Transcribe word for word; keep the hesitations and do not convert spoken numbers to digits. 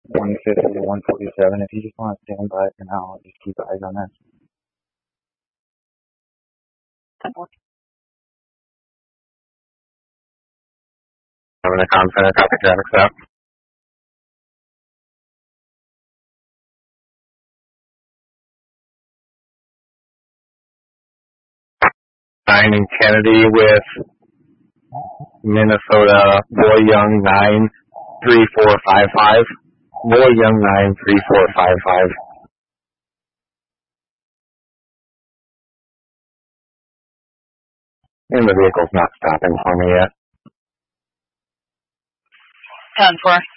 one fifty to one forty-seven. If you just want to stand by for now, I'll just keep eyes on that. Having a confident copy traffic stop. Nine in Kennedy with Minnesota, Boy Young nine three four five five. Boy Young nine three four five five. And the vehicle's not stopping for me yet. ten four.